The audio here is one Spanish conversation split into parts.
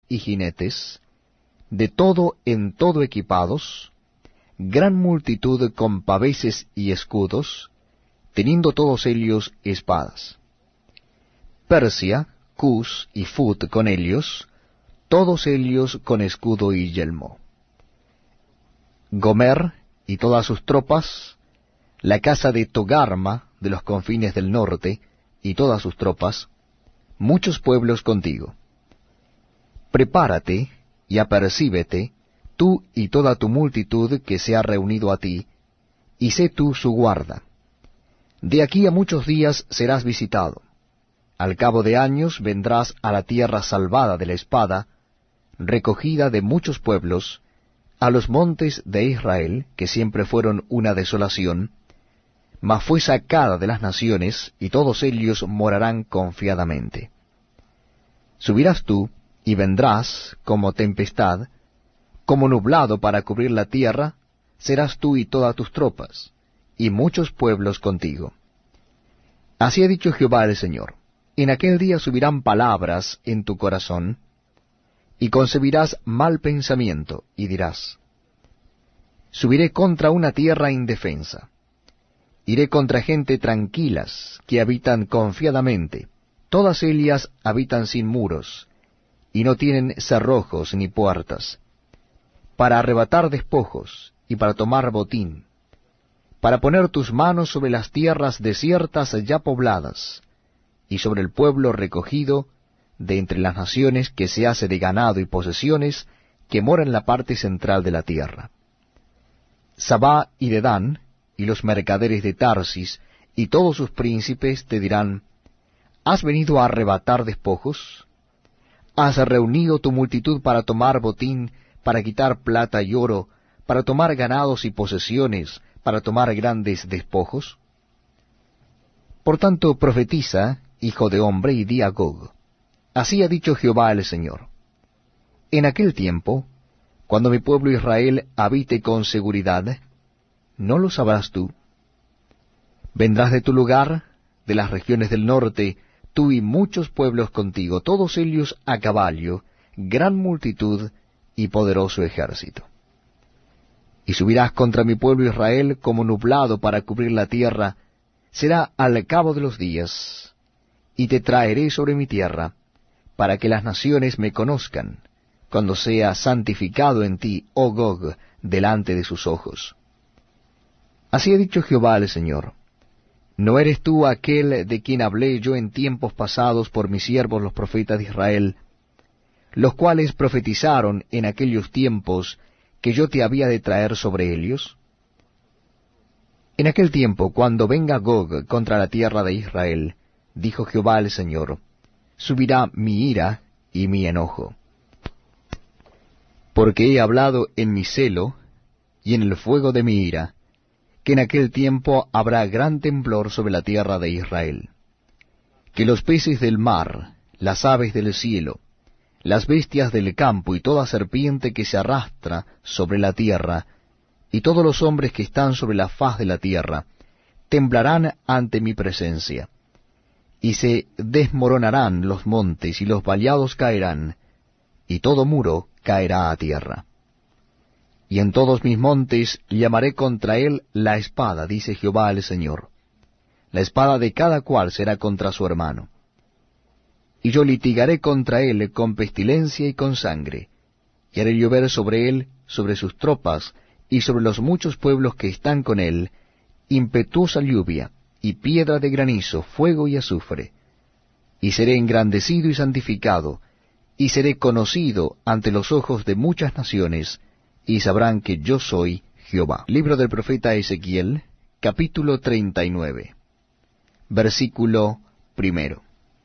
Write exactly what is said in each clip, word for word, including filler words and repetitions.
y jinetes, de todo en todo equipados, gran multitud con paveses y escudos, teniendo todos ellos espadas. Persia, Cus y Fut con ellos, todos ellos con escudo y yelmo. Gomer y todas sus tropas, la casa de Togarma de los confines del norte y todas sus tropas, muchos pueblos contigo. Prepárate y apercíbete, tú y toda tu multitud que se ha reunido a ti, y sé tú su guarda. De aquí a muchos días serás visitado. Al cabo de años vendrás a la tierra salvada de la espada, recogida de muchos pueblos, a los montes de Israel, que siempre fueron una desolación, mas fue sacada de las naciones, y todos ellos morarán confiadamente. Subirás tú, y vendrás como tempestad, como nublado para cubrir la tierra, serás tú y todas tus tropas, y muchos pueblos contigo. Así ha dicho Jehová el Señor: en aquel día subirán palabras en tu corazón, y concebirás mal pensamiento, y dirás: subiré contra una tierra indefensa. Iré contra gente tranquilas, que habitan confiadamente. Todas ellas habitan sin muros, y no tienen cerrojos ni puertas, para arrebatar despojos, y para tomar botín, para poner tus manos sobre las tierras desiertas ya pobladas, y sobre el pueblo recogido de entre las naciones que se hace de ganado y posesiones, que mora en la parte central de la tierra. Sabá y Dedán, y los mercaderes de Tarsis, y todos sus príncipes te dirán: ¿has venido a arrebatar despojos? ¿Has reunido tu multitud para tomar botín, para quitar plata y oro, para tomar ganados y posesiones, para tomar grandes despojos? Por tanto, profetiza, hijo de hombre, y di a Gog: así ha dicho Jehová el Señor: en aquel tiempo, cuando mi pueblo Israel habite con seguridad, ¿no lo sabrás tú? Vendrás de tu lugar, de las regiones del norte, tú y muchos pueblos contigo, todos ellos a caballo, gran multitud y poderoso ejército. Y subirás contra mi pueblo Israel como nublado para cubrir la tierra, será al cabo de los días, y te traeré sobre mi tierra, para que las naciones me conozcan, cuando sea santificado en ti, oh Gog, delante de sus ojos. Así ha dicho Jehová el Señor: ¿no eres tú aquel de quien hablé yo en tiempos pasados por mis siervos los profetas de Israel, los cuales profetizaron en aquellos tiempos que yo te había de traer sobre ellos? En aquel tiempo, cuando venga Gog contra la tierra de Israel, dijo Jehová el Señor, subirá mi ira y mi enojo. Porque he hablado en mi celo y en el fuego de mi ira, que en aquel tiempo habrá gran temblor sobre la tierra de Israel, que los peces del mar, las aves del cielo, las bestias del campo y toda serpiente que se arrastra sobre la tierra, y todos los hombres que están sobre la faz de la tierra, temblarán ante mi presencia, y se desmoronarán los montes y los vallados caerán, y todo muro caerá a tierra. Y en todos mis montes llamaré contra él la espada, dice Jehová el Señor. La espada de cada cual será contra su hermano. Y yo litigaré contra él con pestilencia y con sangre, y haré llover sobre él, sobre sus tropas, y sobre los muchos pueblos que están con él, impetuosa lluvia, y piedra de granizo, fuego y azufre. Y seré engrandecido y santificado, y seré conocido ante los ojos de muchas naciones, y sabrán que yo soy Jehová. Libro del profeta Ezequiel, capítulo treinta y nueve, versículo primero.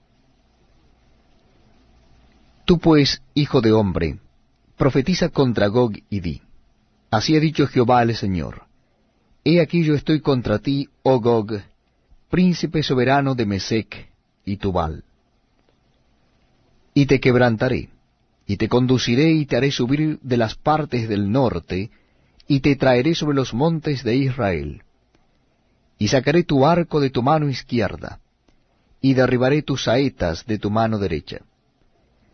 Tú pues, hijo de hombre, profetiza contra Gog y di: así ha dicho Jehová el Señor: he aquí yo estoy contra ti, oh Gog, príncipe soberano de Mesec y Tubal. Y te quebrantaré, y te conduciré y te haré subir de las partes del norte, y te traeré sobre los montes de Israel. Y sacaré tu arco de tu mano izquierda, y derribaré tus saetas de tu mano derecha.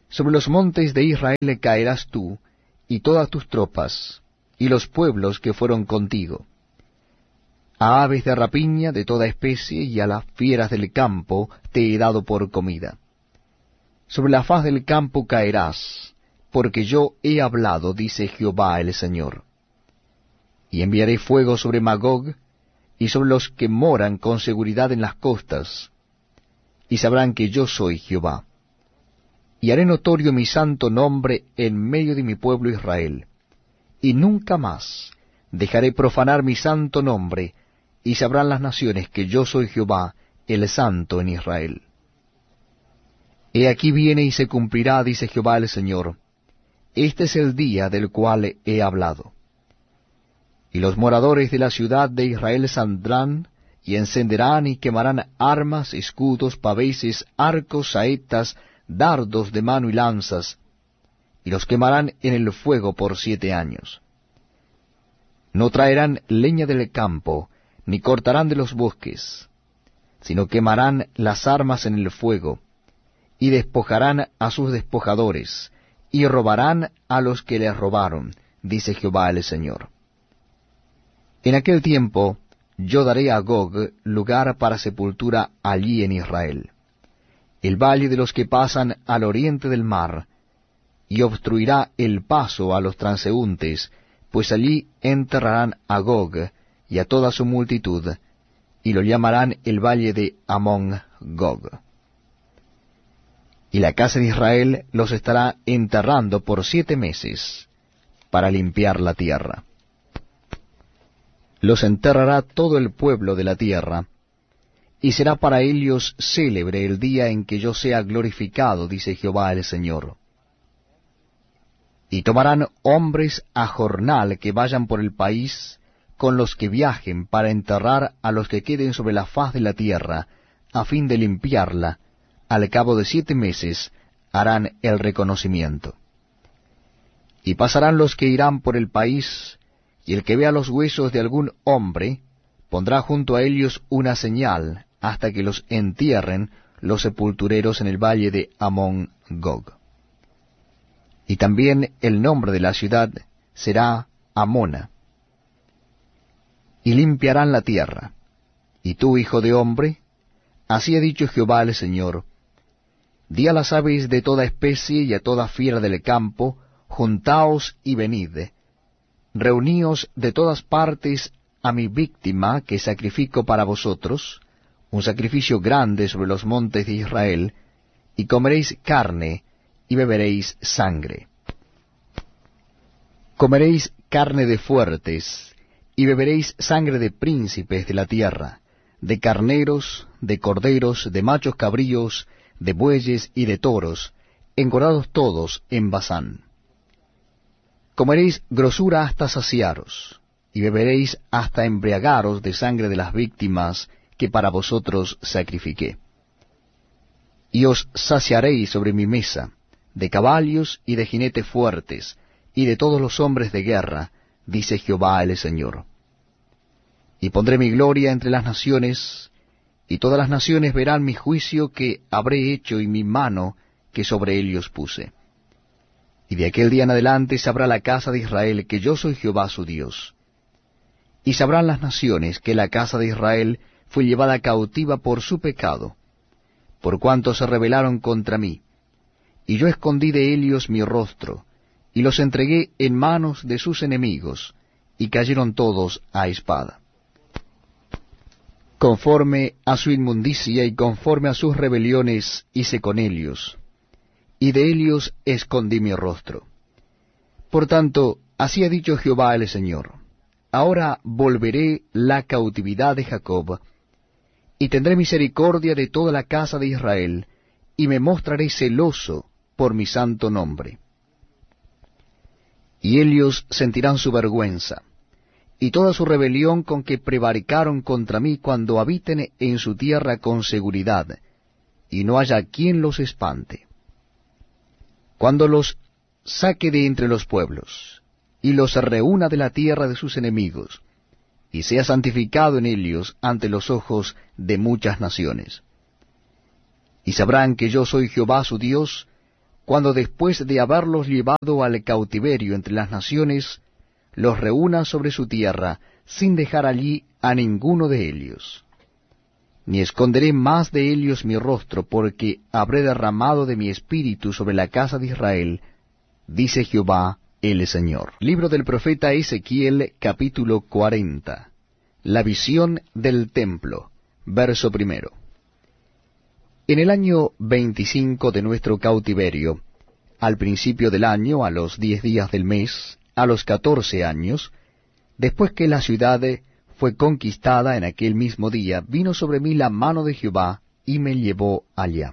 Sobre los montes de Israel caerás tú, y todas tus tropas, y los pueblos que fueron contigo. A aves de rapiña de toda especie y a las fieras del campo te he dado por comida. Sobre la faz del campo caerás, porque yo he hablado, dice Jehová el Señor. Y enviaré fuego sobre Magog, y sobre los que moran con seguridad en las costas, y sabrán que yo soy Jehová. Y haré notorio mi santo nombre en medio de mi pueblo Israel, y nunca más dejaré profanar mi santo nombre, y sabrán las naciones que yo soy Jehová, el Santo en Israel. He aquí viene y se cumplirá, dice Jehová el Señor, este es el día del cual he hablado. Y los moradores de la ciudad de Israel saldrán, y encenderán y quemarán armas, escudos, paveses, arcos, saetas, dardos de mano y lanzas, y los quemarán en el fuego por siete años. No traerán leña del campo, ni cortarán de los bosques, sino quemarán las armas en el fuego, y despojarán a sus despojadores, y robarán a los que les robaron, dice Jehová el Señor. En aquel tiempo yo daré a Gog lugar para sepultura allí en Israel, el valle de los que pasan al oriente del mar, y obstruirá el paso a los transeúntes, pues allí enterrarán a Gog y a toda su multitud, y lo llamarán el valle de Amón Gog. Y la casa de Israel los estará enterrando por siete meses, para limpiar la tierra. Los enterrará todo el pueblo de la tierra, y será para ellos célebre el día en que yo sea glorificado, dice Jehová el Señor. Y tomarán hombres a jornal que vayan por el país, con los que viajen para enterrar a los que queden sobre la faz de la tierra, a fin de limpiarla. Al cabo de siete meses harán el reconocimiento. Y pasarán los que irán por el país, y el que vea los huesos de algún hombre, pondrá junto a ellos una señal, hasta que los entierren los sepultureros en el valle de Amón Gog. Y también el nombre de la ciudad será Amona. Y limpiarán la tierra. Y tú, hijo de hombre, así ha dicho Jehová el Señor, di a las aves de toda especie y a toda fiera del campo, juntaos y venid, reuníos de todas partes a mi víctima que sacrifico para vosotros, un sacrificio grande sobre los montes de Israel, y comeréis carne, y beberéis sangre. Comeréis carne de fuertes, y beberéis sangre de príncipes de la tierra, de carneros, de corderos, de machos cabríos, de bueyes y de toros, engordados todos en Basán. Comeréis grosura hasta saciaros, y beberéis hasta embriagaros de sangre de las víctimas que para vosotros sacrifiqué. Y os saciaréis sobre mi mesa, de caballos y de jinetes fuertes, y de todos los hombres de guerra, dice Jehová el Señor. Y pondré mi gloria entre las naciones, y todas las naciones verán mi juicio que habré hecho y mi mano que sobre ellos puse. Y de aquel día en adelante sabrá la casa de Israel que yo soy Jehová su Dios. Y sabrán las naciones que la casa de Israel fue llevada cautiva por su pecado, por cuanto se rebelaron contra mí. Y yo escondí de ellos mi rostro, y los entregué en manos de sus enemigos, y cayeron todos a espada. Conforme a su inmundicia y conforme a sus rebeliones hice con ellos, y de ellos escondí mi rostro. Por tanto, así ha dicho Jehová el Señor, ahora volveré la cautividad de Jacob, y tendré misericordia de toda la casa de Israel, y me mostraré celoso por mi santo nombre. Y ellos sentirán su vergüenza, y toda su rebelión con que prevaricaron contra mí cuando habiten en su tierra con seguridad, y no haya quien los espante. Cuando los saque de entre los pueblos, y los reúna de la tierra de sus enemigos, y sea santificado en ellos ante los ojos de muchas naciones. Y sabrán que yo soy Jehová su Dios, cuando después de haberlos llevado al cautiverio entre las naciones, los reúna sobre su tierra, sin dejar allí a ninguno de ellos. Ni esconderé más de ellos mi rostro, porque habré derramado de mi espíritu sobre la casa de Israel, dice Jehová el Señor. Libro del profeta Ezequiel, capítulo cuarenta. La visión del templo. Verso primero. En el año veinticinco de nuestro cautiverio, al principio del año, a los diez días del mes, a los catorce años, después que la ciudad fue conquistada en aquel mismo día, vino sobre mí la mano de Jehová, y me llevó allá.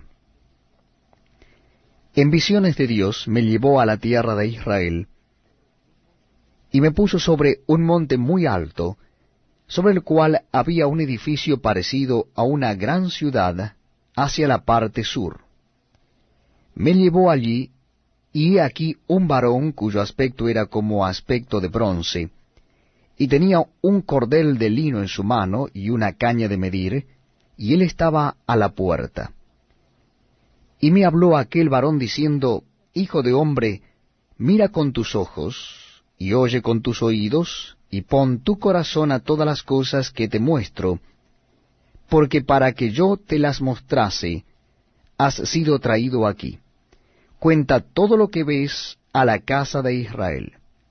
En visiones de Dios me llevó a la tierra de Israel, y me puso sobre un monte muy alto, sobre el cual había un edificio parecido a una gran ciudad, hacia la parte sur. Me llevó allí, y he aquí un varón cuyo aspecto era como aspecto de bronce, y tenía un cordel de lino en su mano y una caña de medir, y él estaba a la puerta. Y me habló aquel varón diciendo, Hijo de hombre, mira con tus ojos, y oye con tus oídos, y pon tu corazón a todas las cosas que te muestro, porque para que yo te las mostrase, has sido traído aquí. Cuenta todo lo que ves a la casa de Israel.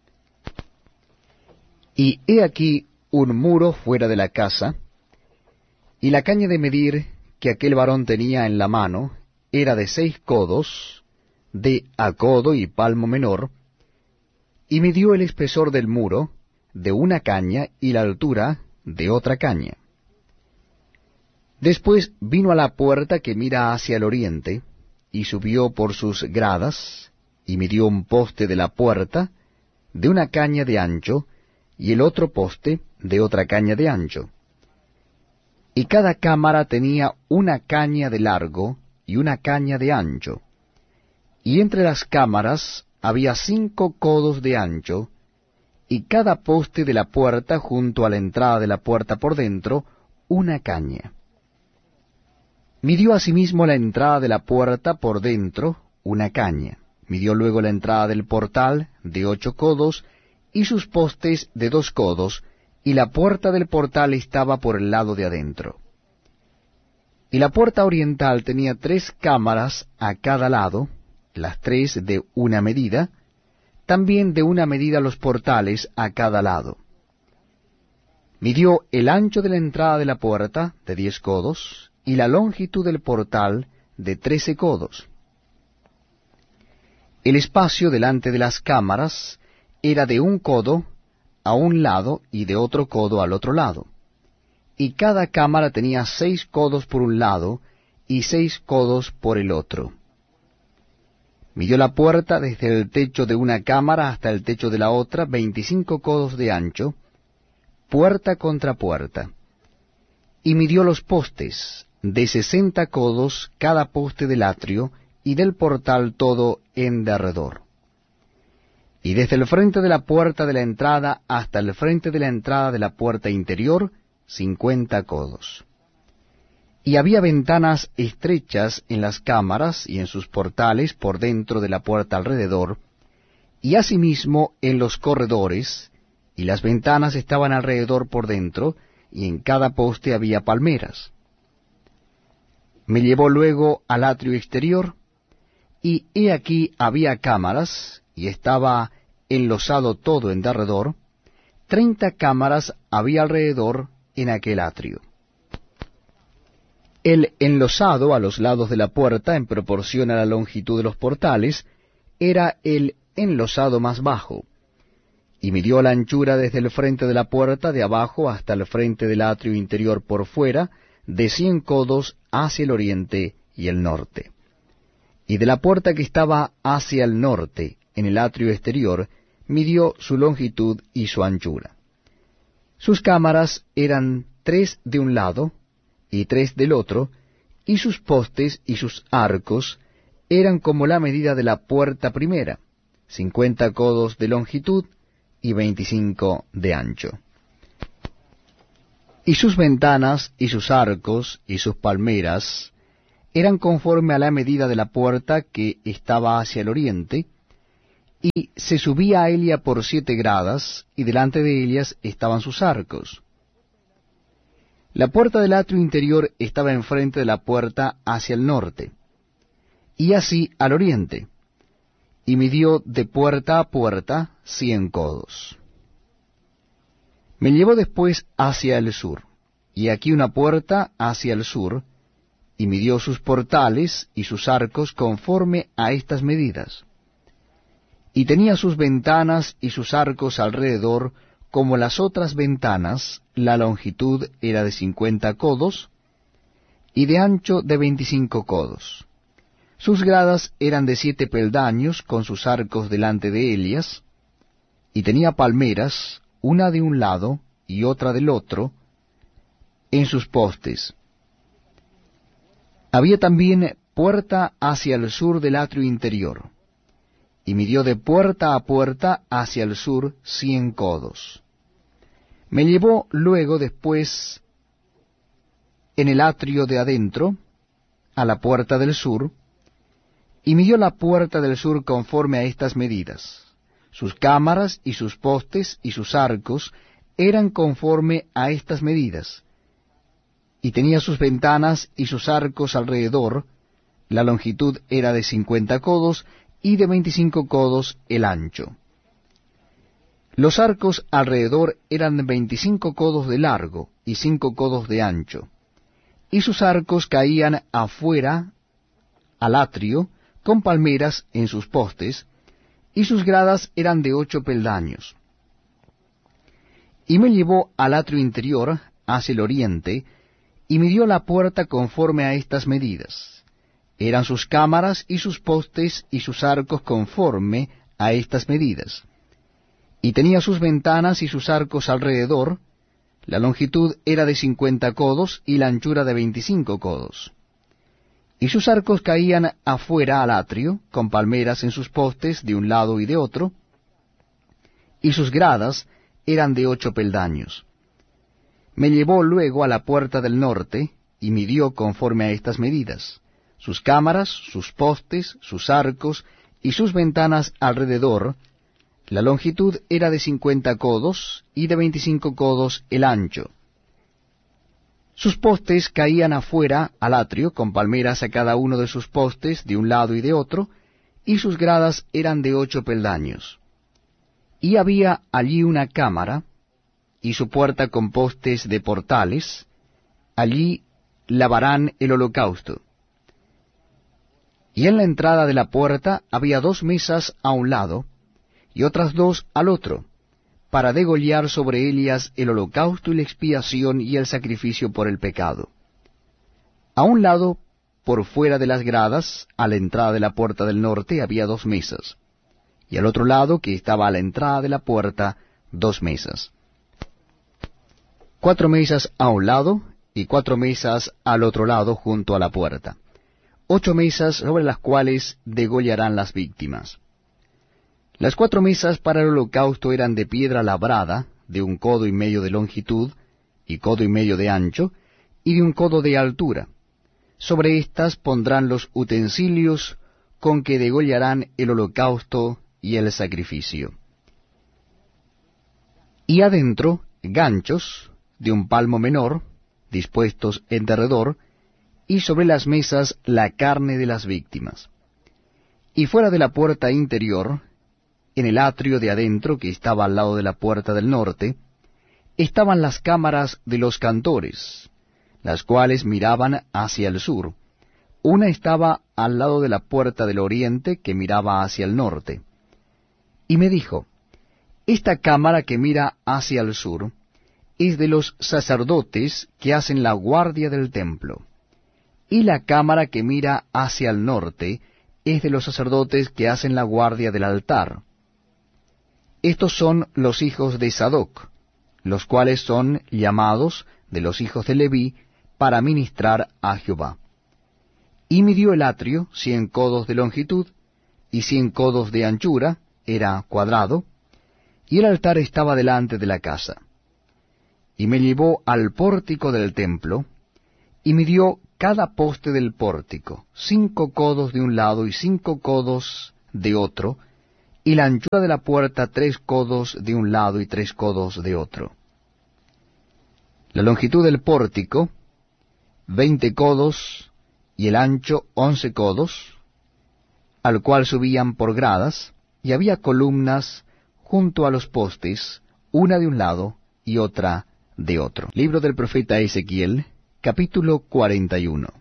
Y he aquí un muro fuera de la casa, y la caña de medir que aquel varón tenía en la mano era de seis codos, de a codo y palmo menor, y midió el espesor del muro de una caña y la altura de otra caña. Después vino a la puerta que mira hacia el oriente, y subió por sus gradas, y midió un poste de la puerta de una caña de ancho, y el otro poste de otra caña de ancho. Y cada cámara tenía una caña de largo y una caña de ancho. Y entre las cámaras había cinco codos de ancho, y cada poste de la puerta junto a la entrada de la puerta por dentro, una caña. Midió asimismo la entrada de la puerta por dentro, una caña. Midió luego la entrada del portal, de ocho codos, y sus postes de dos codos, y la puerta del portal estaba por el lado de adentro. Y la puerta oriental tenía tres cámaras a cada lado, las tres de una medida, también de una medida los portales a cada lado. Midió el ancho de la entrada de la puerta, de diez codos, y la longitud del portal, de trece codos. El espacio delante de las cámaras era de un codo a un lado y de otro codo al otro lado. Y cada cámara tenía seis codos por un lado y seis codos por el otro. Midió la puerta desde el techo de una cámara hasta el techo de la otra, veinticinco codos de ancho, puerta contra puerta. Y midió los postes, de sesenta codos cada poste del atrio, y del portal todo en derredor. Y desde el frente de la puerta de la entrada hasta el frente de la entrada de la puerta interior, cincuenta codos. Y había ventanas estrechas en las cámaras y en sus portales por dentro de la puerta alrededor, y asimismo en los corredores, y las ventanas estaban alrededor por dentro, y en cada poste había palmeras. Me llevó luego al atrio exterior, y he aquí había cámaras, y estaba enlosado todo en derredor, treinta cámaras había alrededor en aquel atrio. El enlosado a los lados de la puerta, en proporción a la longitud de los portales, era el enlosado más bajo, y midió la anchura desde el frente de la puerta de abajo hasta el frente del atrio interior por fuera, de cien codos hacia el oriente y el norte. Y de la puerta que estaba hacia el norte, en el atrio exterior, midió su longitud y su anchura. Sus cámaras eran tres de un lado y tres del otro, y sus postes y sus arcos eran como la medida de la puerta primera, cincuenta codos de longitud y veinticinco de ancho. Y sus ventanas y sus arcos y sus palmeras eran conforme a la medida de la puerta que estaba hacia el oriente, y se subía a ella por siete gradas, y delante de ellas estaban sus arcos. La puerta del atrio interior estaba enfrente de la puerta hacia el norte, y así al oriente, y midió de puerta a puerta cien codos. Me llevó después hacia el sur, y aquí una puerta hacia el sur, y midió sus portales y sus arcos conforme a estas medidas. Y tenía sus ventanas y sus arcos alrededor, como las otras ventanas, la longitud era de cincuenta codos, y de ancho de veinticinco codos. Sus gradas eran de siete peldaños, con sus arcos delante de ellas, y tenía palmeras, una de un lado y otra del otro, en sus postes. Había también puerta hacia el sur del atrio interior, y midió de puerta a puerta hacia el sur cien codos. Me llevó luego después en el atrio de adentro, a la puerta del sur, y midió la puerta del sur conforme a estas medidas. Sus cámaras y sus postes y sus arcos eran conforme a estas medidas, y tenía sus ventanas y sus arcos alrededor, la longitud era de cincuenta codos, y de veinticinco codos el ancho. Los arcos alrededor eran de veinticinco codos de largo, y cinco codos de ancho, y sus arcos caían afuera al atrio, con palmeras en sus postes, y sus gradas eran de ocho peldaños. Y me llevó al atrio interior, hacia el oriente, y midió la puerta conforme a estas medidas. Eran sus cámaras y sus postes y sus arcos conforme a estas medidas. Y tenía sus ventanas y sus arcos alrededor, la longitud era de cincuenta codos y la anchura de veinticinco codos. Y sus arcos caían afuera al atrio, con palmeras en sus postes de un lado y de otro, y sus gradas eran de ocho peldaños. Me llevó luego a la puerta del norte, y midió conforme a estas medidas, sus cámaras, sus postes, sus arcos, y sus ventanas alrededor, la longitud era de cincuenta codos, y de veinticinco codos el ancho. Sus postes caían afuera al atrio, con palmeras a cada uno de sus postes, de un lado y de otro, y sus gradas eran de ocho peldaños. Y había allí una cámara, y su puerta con postes de portales, allí lavarán el holocausto. Y en la entrada de la puerta había dos mesas a un lado, y otras dos al otro, para degollar sobre ellas el holocausto y la expiación y el sacrificio por el pecado. A un lado, por fuera de las gradas, a la entrada de la puerta del norte, había dos mesas, y al otro lado, que estaba a la entrada de la puerta, dos mesas. Cuatro mesas a un lado, y cuatro mesas al otro lado junto a la puerta. Ocho mesas sobre las cuales degollarán las víctimas. Las cuatro mesas para el holocausto eran de piedra labrada, de un codo y medio de longitud, y codo y medio de ancho, y de un codo de altura. Sobre éstas pondrán los utensilios con que degollarán el holocausto y el sacrificio. Y adentro, ganchos de un palmo menor, dispuestos en derredor, y sobre las mesas la carne de las víctimas. Y fuera de la puerta interior, en el atrio de adentro, que estaba al lado de la puerta del norte, estaban las cámaras de los cantores, las cuales miraban hacia el sur. Una estaba al lado de la puerta del oriente, que miraba hacia el norte. Y me dijo, esta cámara que mira hacia el sur es de los sacerdotes que hacen la guardia del templo, y la cámara que mira hacia el norte es de los sacerdotes que hacen la guardia del altar. Estos son los hijos de Sadoc, los cuales son llamados de los hijos de Leví para ministrar a Jehová. Y midió el atrio cien codos de longitud y cien codos de anchura, era cuadrado, y el altar estaba delante de la casa. Y me llevó al pórtico del templo, y midió cada poste del pórtico, cinco codos de un lado y cinco codos de otro, y la anchura de la puerta tres codos de un lado y tres codos de otro. La longitud del pórtico, veinte codos, y el ancho once codos, al cual subían por gradas, y había columnas junto a los postes, una de un lado y otra de otro. Libro del profeta Ezequiel, capítulo cuarenta y uno.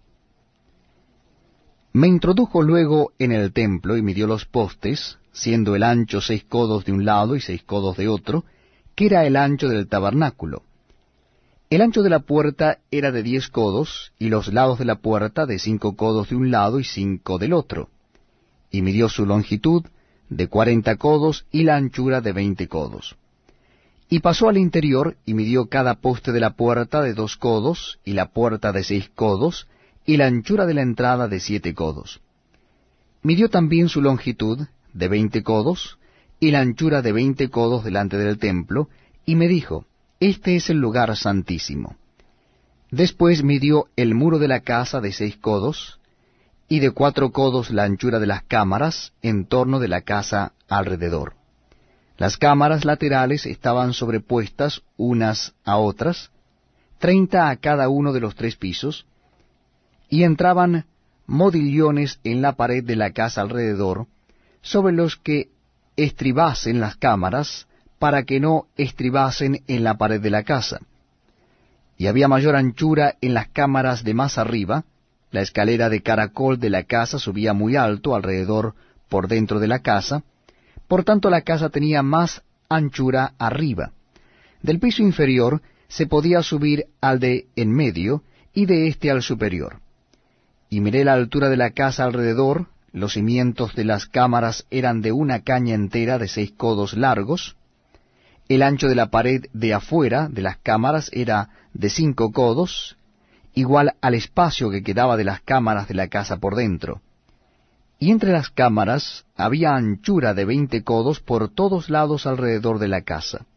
Me introdujo luego en el templo y midió los postes, siendo el ancho seis codos de un lado y seis codos de otro, que era el ancho del tabernáculo. El ancho de la puerta era de diez codos, y los lados de la puerta de cinco codos de un lado y cinco del otro. Y midió su longitud de cuarenta codos, y la anchura de veinte codos. Y pasó al interior, y midió cada poste de la puerta de dos codos, y la puerta de seis codos, y la anchura de la entrada de siete codos. Midió también su longitud de veinte codos, y la anchura de veinte codos delante del templo, y me dijo, Este es el lugar santísimo. Después midió el muro de la casa de seis codos, y de cuatro codos la anchura de las cámaras en torno de la casa alrededor. Las cámaras laterales estaban sobrepuestas unas a otras, treinta a cada uno de los tres pisos, y entraban modillones en la pared de la casa alrededor, sobre los que estribasen las cámaras, para que no estribasen en la pared de la casa. Y había mayor anchura en las cámaras de más arriba. La escalera de caracol de la casa subía muy alto alrededor por dentro de la casa, por tanto la casa tenía más anchura arriba. Del piso inferior se podía subir al de en medio, y de éste al superior. Y miré la altura de la casa alrededor. Los cimientos de las cámaras eran de una caña entera de seis codos largos. El ancho de la pared de afuera de las cámaras era de cinco codos, igual al espacio que quedaba de las cámaras de la casa por dentro. Y entre las cámaras había anchura de veinte codos por todos lados alrededor de la casa.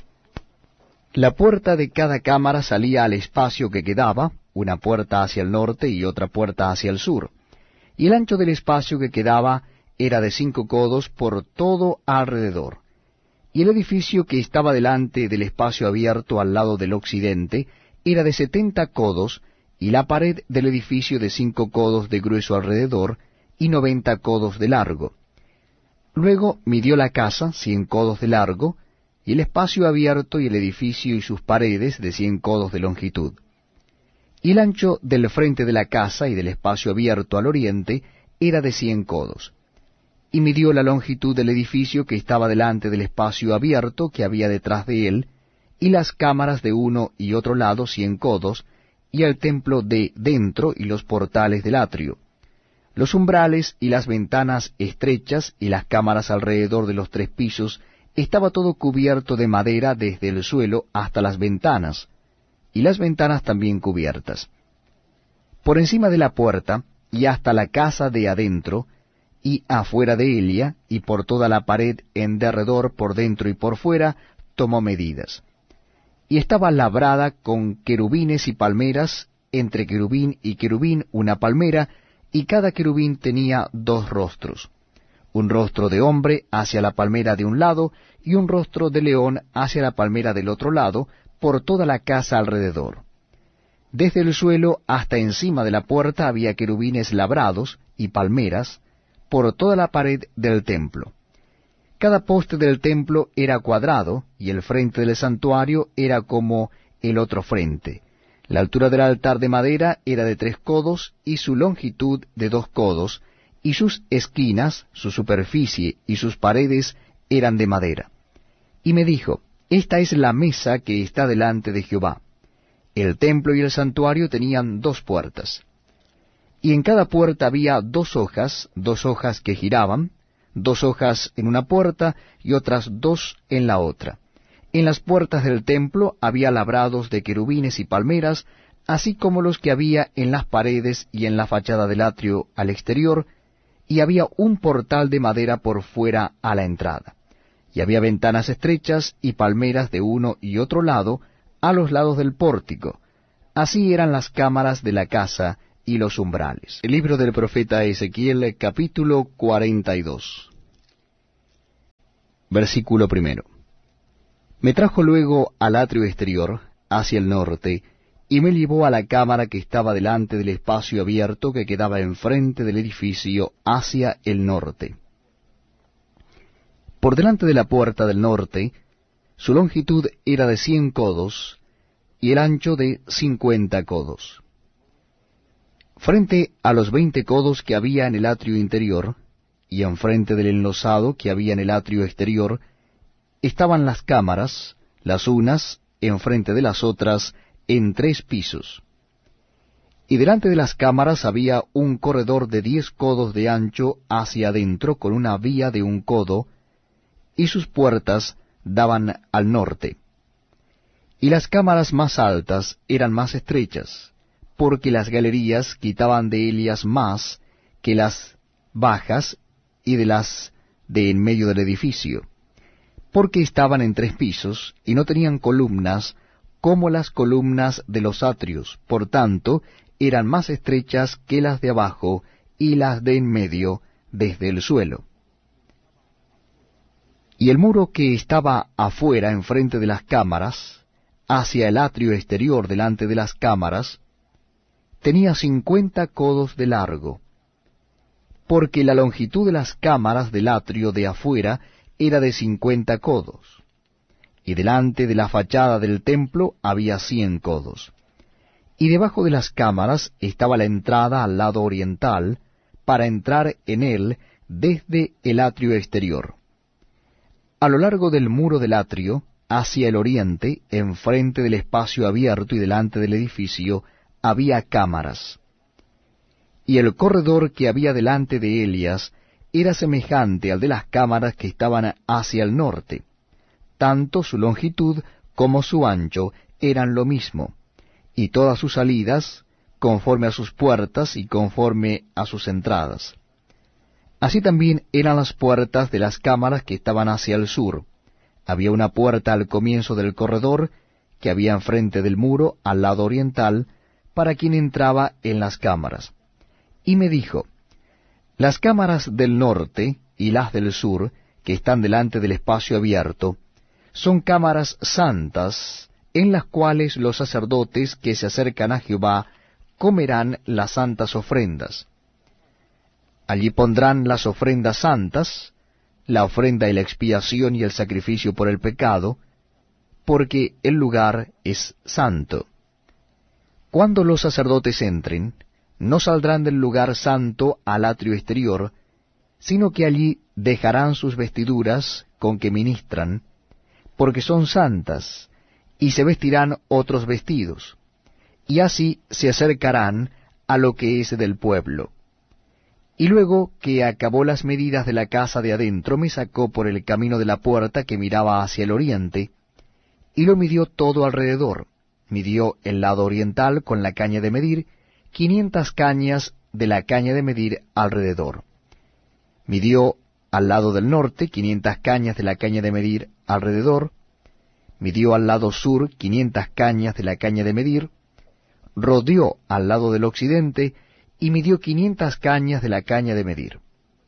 La puerta de cada cámara salía al espacio que quedaba, una puerta hacia el norte y otra puerta hacia el sur. Y el ancho del espacio que quedaba era de cinco codos por todo alrededor. Y el edificio que estaba delante del espacio abierto al lado del occidente era de setenta codos, y la pared del edificio de cinco codos de grueso alrededor, y noventa codos de largo. Luego midió la casa cien codos de largo, y el espacio abierto y el edificio y sus paredes de cien codos de longitud. Y el ancho del frente de la casa y del espacio abierto al oriente era de cien codos. Y midió la longitud del edificio que estaba delante del espacio abierto que había detrás de él, y las cámaras de uno y otro lado cien codos, y el templo de dentro y los portales del atrio. Los umbrales y las ventanas estrechas y las cámaras alrededor de los tres pisos, estaba todo cubierto de madera desde el suelo hasta las ventanas, y las ventanas también cubiertas. Por encima de la puerta, y hasta la casa de adentro, y afuera de ella, y por toda la pared en derredor, por dentro y por fuera, tomó medidas. Y estaba labrada con querubines y palmeras, entre querubín y querubín una palmera, y cada querubín tenía dos rostros, un rostro de hombre hacia la palmera de un lado, y un rostro de león hacia la palmera del otro lado, por toda la casa alrededor. Desde el suelo hasta encima de la puerta había querubines labrados y palmeras por toda la pared del templo. Cada poste del templo era cuadrado, y el frente del santuario era como el otro frente. La altura del altar de madera era de tres codos, y su longitud de dos codos, y sus esquinas, su superficie y sus paredes eran de madera. Y me dijo, Esta es la mesa que está delante de Jehová. El templo y el santuario tenían dos puertas. Y en cada puerta había dos hojas, dos hojas que giraban, dos hojas en una puerta y otras dos en la otra. En las puertas del templo había labrados de querubines y palmeras, así como los que había en las paredes y en la fachada del atrio al exterior, y había un portal de madera por fuera a la entrada. Y había ventanas estrechas y palmeras de uno y otro lado, a los lados del pórtico, Así eran las cámaras de la casa y los umbrales. El libro del profeta Ezequiel, capítulo cuarenta y dos. Versículo primero. Me trajo luego al atrio exterior, hacia el norte, y me llevó a la cámara que estaba delante del espacio abierto que quedaba enfrente del edificio hacia el norte. Por delante de la puerta del norte, su longitud era de cien codos, y el ancho de cincuenta codos. Frente a los veinte codos que había en el atrio interior, y enfrente del enlosado que había en el atrio exterior, estaban las cámaras, las unas enfrente de las otras, en tres pisos. Y delante de las cámaras había un corredor de diez codos de ancho hacia adentro con una vía de un codo, y sus puertas daban al norte. Y las cámaras más altas eran más estrechas, porque las galerías quitaban de ellas más que las bajas y de las de en medio del edificio, porque estaban en tres pisos, y no tenían columnas como las columnas de los atrios, por tanto, eran más estrechas que las de abajo y las de en medio desde el suelo. Y el muro que estaba afuera enfrente de las cámaras, hacia el atrio exterior delante de las cámaras, tenía cincuenta codos de largo, porque la longitud de las cámaras del atrio de afuera era de cincuenta codos, y delante de la fachada del templo había cien codos. Y debajo de las cámaras estaba la entrada al lado oriental, para entrar en él desde el atrio exterior. A lo largo del muro del atrio, hacia el oriente, enfrente del espacio abierto y delante del edificio, había cámaras. Y el corredor que había delante de ellas era semejante al de las cámaras que estaban hacia el norte. Tanto su longitud como su ancho eran lo mismo, y todas sus salidas, conforme a sus puertas y conforme a sus entradas. Así también eran las puertas de las cámaras que estaban hacia el sur. Había una puerta al comienzo del corredor, que había enfrente del muro, al lado oriental, para quien entraba en las cámaras. Y me dijo, las cámaras del norte y las del sur, que están delante del espacio abierto, son cámaras santas, en las cuales los sacerdotes que se acercan a Jehová comerán las santas ofrendas. Allí pondrán las ofrendas santas, la ofrenda y la expiación y el sacrificio por el pecado, porque el lugar es santo. Cuando los sacerdotes entren, no saldrán del lugar santo al atrio exterior, sino que allí dejarán sus vestiduras con que ministran, porque son santas, y se vestirán otros vestidos, y así se acercarán a lo que es del pueblo. Y luego que acabó las medidas de la casa de adentro, me sacó por el camino de la puerta que miraba hacia el oriente, y lo midió todo alrededor. Midió el lado oriental con la caña de medir, quinientas cañas de la caña de medir alrededor. Midió al lado del norte quinientas cañas de la caña de medir alrededor. Midió al lado sur quinientas cañas de la caña de medir. Rodeó al lado del occidente y midió quinientas cañas de la caña de medir.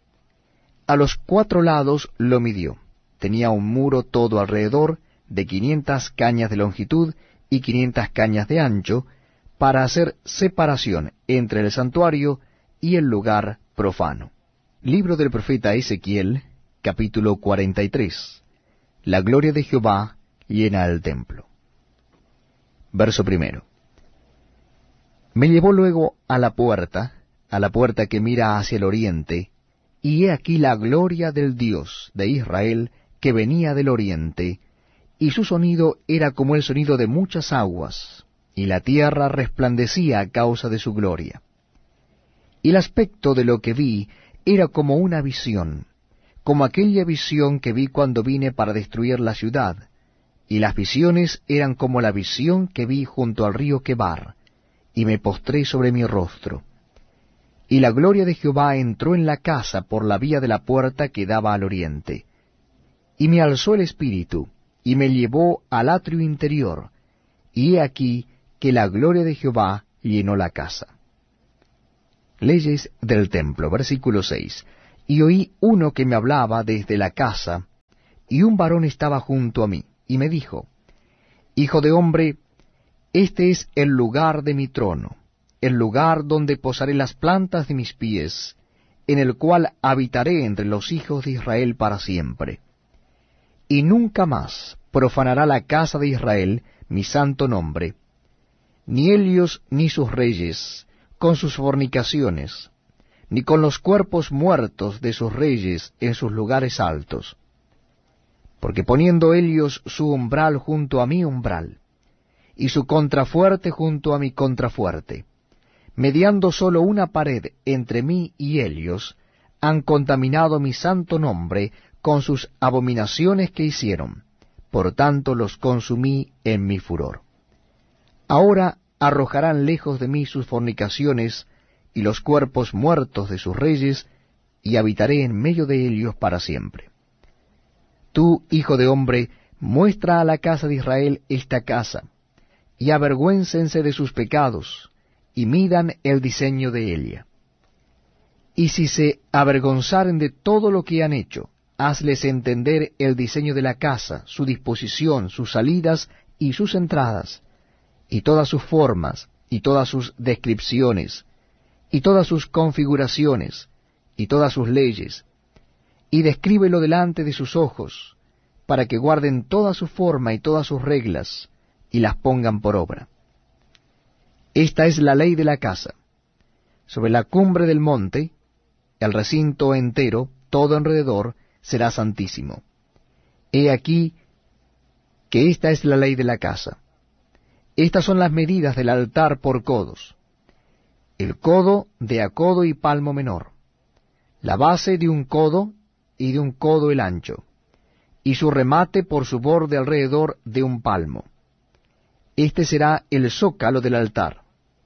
A los cuatro lados lo midió. Tenía un muro todo alrededor de quinientas cañas de longitud y quinientas cañas de ancho, para hacer separación entre el santuario y el lugar profano. Libro del profeta Ezequiel, capítulo cuarenta y tres. La gloria de Jehová llena el templo. Verso primero. Me llevó luego a la puerta, a la puerta que mira hacia el oriente, y he aquí la gloria del Dios de Israel que venía del oriente, y su sonido era como el sonido de muchas aguas, y la tierra resplandecía a causa de su gloria. Y el aspecto de lo que vi era como una visión, como aquella visión que vi cuando vine para destruir la ciudad, y las visiones eran como la visión que vi junto al río Quebar, y me postré sobre mi rostro. Y la gloria de Jehová entró en la casa por la vía de la puerta que daba al oriente. Y me alzó el espíritu, y me llevó al atrio interior, y he aquí que la gloria de Jehová llenó la casa. Leyes del templo, versículo seis. Y oí uno que me hablaba desde la casa, y un varón estaba junto a mí, y me dijo, Hijo de hombre, este es el lugar de mi trono, el lugar donde posaré las plantas de mis pies, en el cual habitaré entre los hijos de Israel para siempre. Y nunca más profanará la casa de Israel mi santo nombre, ni ellos ni sus reyes, con sus fornicaciones, ni con los cuerpos muertos de sus reyes en sus lugares altos. Porque poniendo ellos su umbral junto a mi umbral, y su contrafuerte junto a mi contrafuerte, mediando sólo una pared entre mí y ellos, han contaminado mi santo nombre con sus abominaciones que hicieron, por tanto los consumí en mi furor. Ahora arrojarán lejos de mí sus fornicaciones y los cuerpos muertos de sus reyes, y habitaré en medio de ellos para siempre. Tú, hijo de hombre, muestra a la casa de Israel esta casa, y avergüéncense de sus pecados, y midan el diseño de ella. Y si se avergonzaren de todo lo que han hecho, hazles entender el diseño de la casa, su disposición, sus salidas y sus entradas, y todas sus formas, y todas sus descripciones, y todas sus configuraciones, y todas sus leyes, y descríbelo delante de sus ojos, para que guarden toda su forma y todas sus reglas, y las pongan por obra. Esta es la ley de la casa. Sobre la cumbre del monte, el recinto entero, todo alrededor, será santísimo. He aquí que esta es la ley de la casa. Estas son las medidas del altar por codos. El codo de a codo y palmo menor, la base de un codo y de un codo el ancho, y su remate por su borde alrededor de un palmo. Este será el zócalo del altar.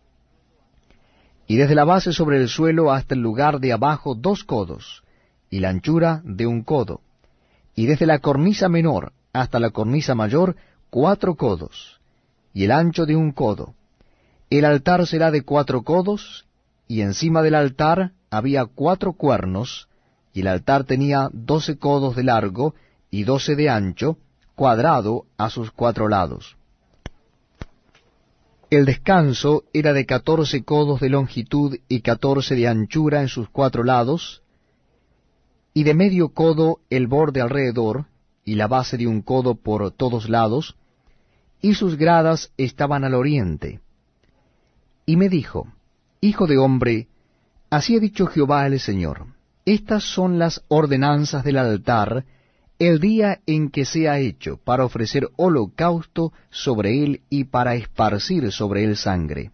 Y desde la base sobre el suelo hasta el lugar de abajo dos codos, y la anchura de un codo, y desde la cornisa menor hasta la cornisa mayor cuatro codos, y el ancho de un codo. El altar será de cuatro codos, y encima del altar había cuatro cuernos, y el altar tenía doce codos de largo y doce de ancho, cuadrado a sus cuatro lados. El descanso era de catorce codos de longitud y catorce de anchura en sus cuatro lados, y de medio codo el borde alrededor, y la base de un codo por todos lados, y sus gradas estaban al oriente. Y me dijo, Hijo de hombre, así ha dicho Jehová el Señor, estas son las ordenanzas del altar, el día en que sea hecho, para ofrecer holocausto sobre él y para esparcir sobre él sangre.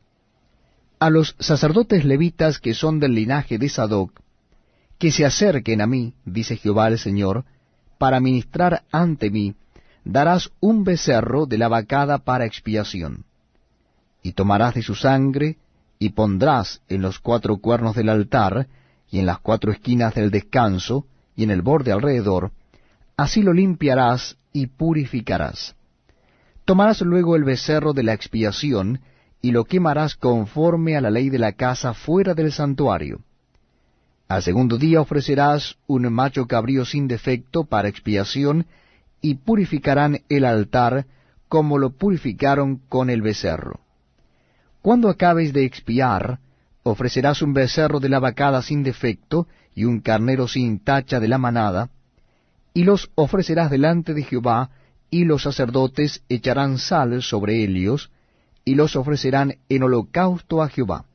A los sacerdotes levitas que son del linaje de Sadoc, que se acerquen a mí, dice Jehová el Señor, para ministrar ante mí, darás un becerro de la vacada para expiación. Y tomarás de su sangre, y pondrás en los cuatro cuernos del altar, y en las cuatro esquinas del descanso, y en el borde alrededor, así lo limpiarás y purificarás. Tomarás luego el becerro de la expiación, y lo quemarás conforme a la ley de la casa fuera del santuario. Al segundo día ofrecerás un macho cabrío sin defecto para expiación, y purificarán el altar como lo purificaron con el becerro. Cuando acabes de expiar, ofrecerás un becerro de la vacada sin defecto, y un carnero sin tacha de la manada, y los ofrecerás delante de Jehová, y los sacerdotes echarán sal sobre ellos, y los ofrecerán en holocausto a Jehová.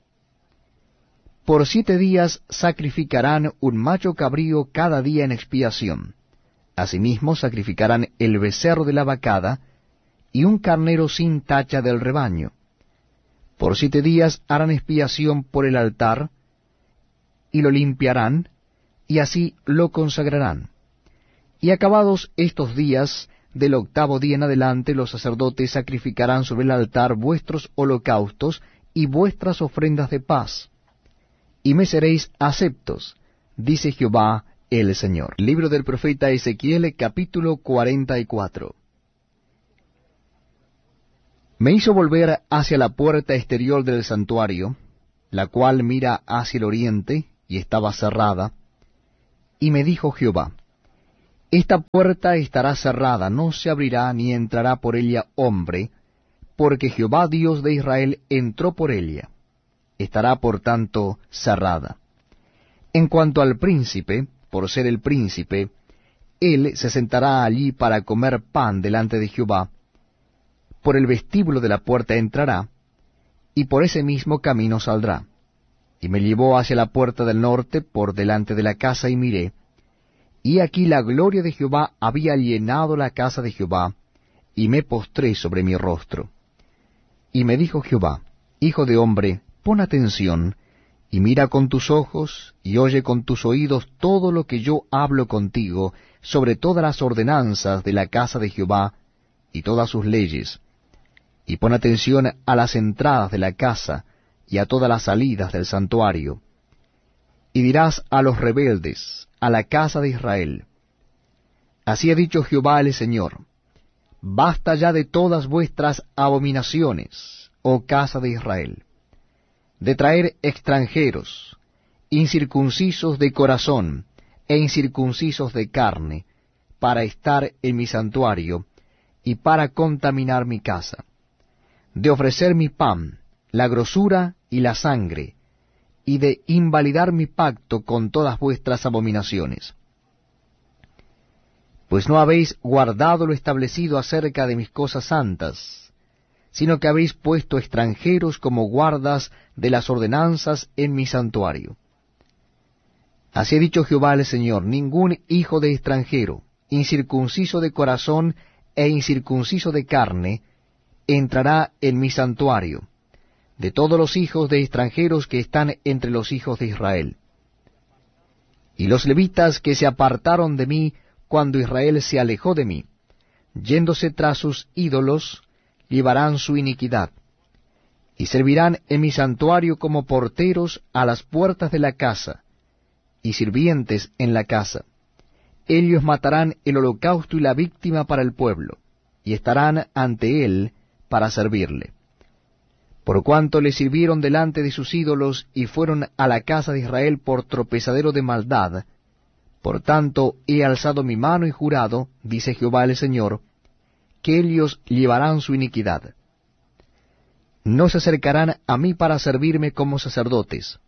Por siete días sacrificarán un macho cabrío cada día en expiación. Asimismo sacrificarán el becerro de la vacada, y un carnero sin tacha del rebaño. Por siete días harán expiación por el altar, y lo limpiarán, y así lo consagrarán. Y acabados estos días, del octavo día en adelante, los sacerdotes sacrificarán sobre el altar vuestros holocaustos y vuestras ofrendas de paz, y me seréis aceptos, dice Jehová el Señor. Libro del profeta Ezequiel, capítulo cuarenta y cuatro. Me hizo volver hacia la puerta exterior del santuario, la cual mira hacia el oriente, y estaba cerrada, y me dijo Jehová, esta puerta estará cerrada, no se abrirá ni entrará por ella hombre, porque Jehová Dios de Israel entró por ella. Estará por tanto cerrada. En cuanto al príncipe, por ser el príncipe, él se sentará allí para comer pan delante de Jehová. Por el vestíbulo de la puerta entrará, y por ese mismo camino saldrá. Y me llevó hacia la puerta del norte por delante de la casa, y miré, y aquí la gloria de Jehová había llenado la casa de Jehová, y me postré sobre mi rostro. Y me dijo Jehová, hijo de hombre, pon atención, y mira con tus ojos, y oye con tus oídos todo lo que yo hablo contigo sobre todas las ordenanzas de la casa de Jehová, y todas sus leyes. Y pon atención a las entradas de la casa, y a todas las salidas del santuario. Y dirás a los rebeldes, a la casa de Israel, así ha dicho Jehová el Señor, basta ya de todas vuestras abominaciones, oh casa de Israel, de traer extranjeros, incircuncisos de corazón e incircuncisos de carne, para estar en mi santuario y para contaminar mi casa, de ofrecer mi pan, la grosura y la sangre, y de invalidar mi pacto con todas vuestras abominaciones. Pues no habéis guardado lo establecido acerca de mis cosas santas, sino que habéis puesto extranjeros como guardas de las ordenanzas en mi santuario. Así ha dicho Jehová el Señor, ningún hijo de extranjero, incircunciso de corazón e incircunciso de carne, entrará en mi santuario, de todos los hijos de extranjeros que están entre los hijos de Israel. Y los levitas que se apartaron de mí cuando Israel se alejó de mí, yéndose tras sus ídolos, llevarán su iniquidad, y servirán en mi santuario como porteros a las puertas de la casa, y sirvientes en la casa. Ellos matarán el holocausto y la víctima para el pueblo, y estarán ante él para servirle. Por cuanto le sirvieron delante de sus ídolos y fueron a la casa de Israel por tropezadero de maldad, por tanto he alzado mi mano y jurado, dice Jehová el Señor, que ellos llevarán su iniquidad. No se acercarán a mí para servirme como sacerdotes,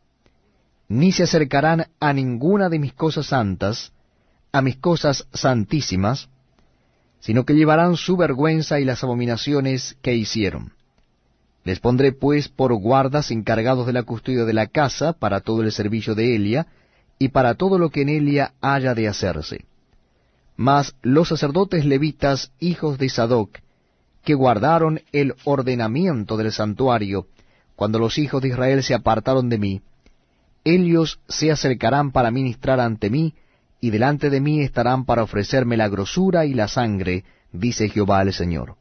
ni se acercarán a ninguna de mis cosas santas, a mis cosas santísimas, sino que llevarán su vergüenza y las abominaciones que hicieron. Les pondré pues por guardas encargados de la custodia de la casa para todo el servicio de Elia, y para todo lo que en Elia haya de hacerse. Mas los sacerdotes levitas, hijos de Sadoc, que guardaron el ordenamiento del santuario, cuando los hijos de Israel se apartaron de mí, ellos se acercarán para ministrar ante mí, y delante de mí estarán para ofrecerme la grosura y la sangre, dice Jehová el Señor.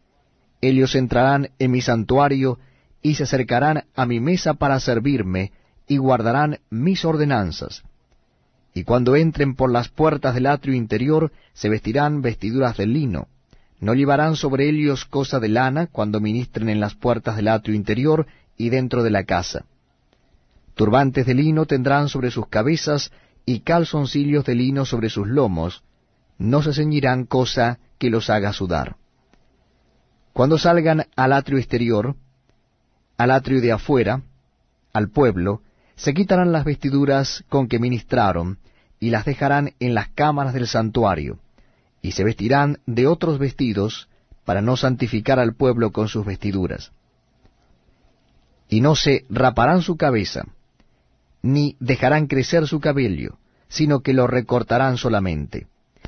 Ellos entrarán en mi santuario, y se acercarán a mi mesa para servirme, y guardarán mis ordenanzas. Y cuando entren por las puertas del atrio interior, se vestirán vestiduras de lino. No llevarán sobre ellos cosa de lana cuando ministren en las puertas del atrio interior y dentro de la casa. Turbantes de lino tendrán sobre sus cabezas, y calzoncillos de lino sobre sus lomos. No se ceñirán cosa que los haga sudar. Cuando salgan al atrio exterior, al atrio de afuera, al pueblo, se quitarán las vestiduras con que ministraron, y las dejarán en las cámaras del santuario, y se vestirán de otros vestidos, para no santificar al pueblo con sus vestiduras. Y no se raparán su cabeza, ni dejarán crecer su cabello, sino que lo recortarán solamente.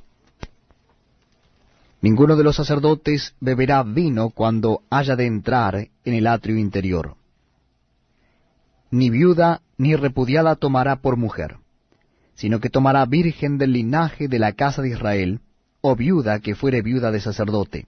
Ninguno de los sacerdotes beberá vino cuando haya de entrar en el atrio interior. Ni viuda ni repudiada tomará por mujer, sino que tomará virgen del linaje de la casa de Israel, o viuda que fuere viuda de sacerdote.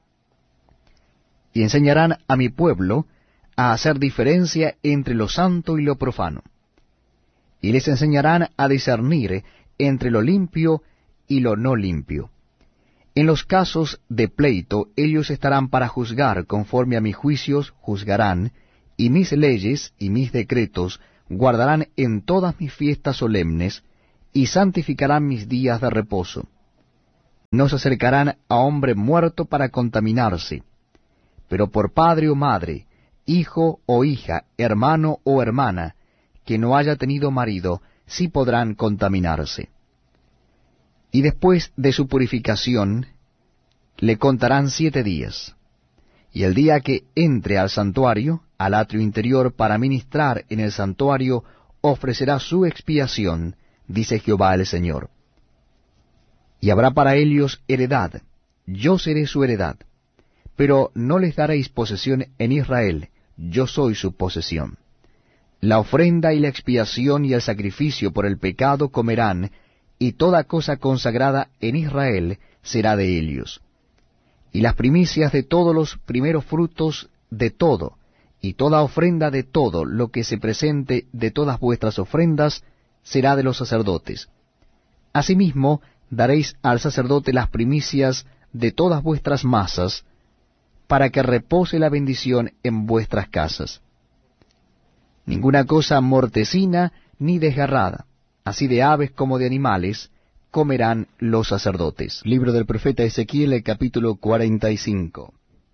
Y enseñarán a mi pueblo a hacer diferencia entre lo santo y lo profano. Y les enseñarán a discernir entre lo limpio y lo no limpio. En los casos de pleito, ellos estarán para juzgar, conforme a mis juicios juzgarán, y mis leyes y mis decretos guardarán en todas mis fiestas solemnes, y santificarán mis días de reposo. No se acercarán a hombre muerto para contaminarse, pero por padre o madre, hijo o hija, hermano o hermana, que no haya tenido marido, sí podrán contaminarse. Y después de su purificación, le contarán siete días. Y el día que entre al santuario, al atrio interior, para ministrar en el santuario, ofrecerá su expiación, dice Jehová el Señor. Y habrá para ellos heredad, yo seré su heredad, pero no les daréis posesión en Israel, yo soy su posesión. La ofrenda y la expiación y el sacrificio por el pecado comerán, y toda cosa consagrada en Israel será de ellos. Y las primicias de todos los primeros frutos de todo, y toda ofrenda de todo lo que se presente de todas vuestras ofrendas, será de los sacerdotes. Asimismo, daréis al sacerdote las primicias de todas vuestras masas, para que repose la bendición en vuestras casas. Ninguna cosa mortecina ni desgarrada, así de aves como de animales, comerán los sacerdotes. Libro del profeta Ezequiel, capítulo cuarenta y cinco.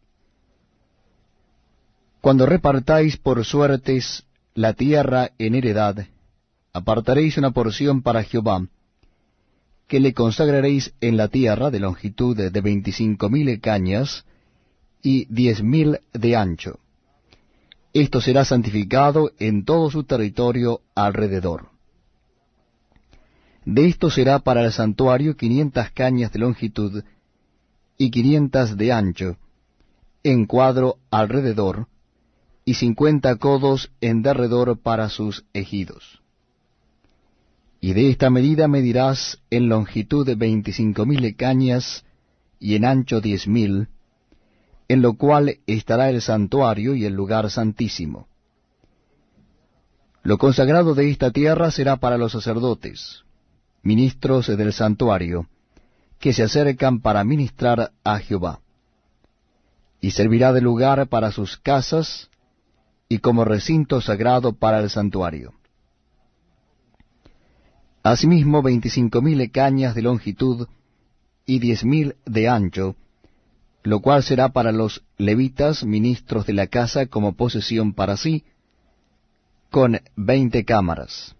Cuando repartáis por suertes la tierra en heredad, apartaréis una porción para Jehová, que le consagraréis en la tierra de longitud de veinticinco mil cañas y diez mil de ancho. Esto será santificado en todo su territorio alrededor. De esto será para el santuario quinientas cañas de longitud y quinientas de ancho, en cuadro alrededor, y cincuenta codos en derredor para sus ejidos. Y de esta medida medirás en longitud veinticinco mil cañas y en ancho diez mil, en lo cual estará el santuario y el lugar santísimo. Lo consagrado de esta tierra será para los sacerdotes, ministros del santuario, que se acercan para ministrar a Jehová. Y servirá de lugar para sus casas, y como recinto sagrado para el santuario. Asimismo veinticinco mil cañas de longitud y diez mil de ancho, lo cual será para los levitas, ministros de la casa, como posesión para sí, con veinte cámaras.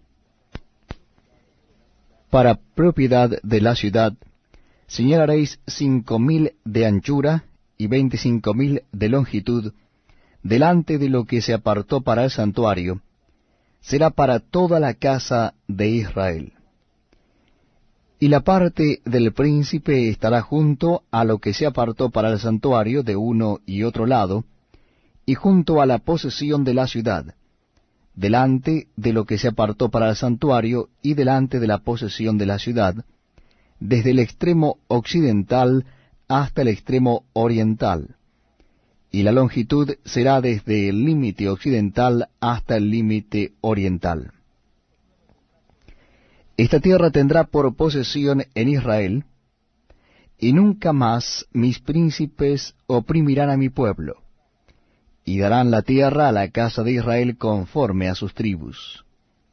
Para propiedad de la ciudad, señalaréis cinco mil de anchura y veinticinco mil de longitud, delante de lo que se apartó para el santuario, será para toda la casa de Israel. Y la parte del príncipe estará junto a lo que se apartó para el santuario de uno y otro lado, y junto a la posesión de la ciudad, delante de lo que se apartó para el santuario y delante de la posesión de la ciudad, desde el extremo occidental hasta el extremo oriental. Y la longitud será desde el límite occidental hasta el límite oriental. Esta tierra tendrá por posesión en Israel, y nunca más mis príncipes oprimirán a mi pueblo, y darán la tierra a la casa de Israel conforme a sus tribus.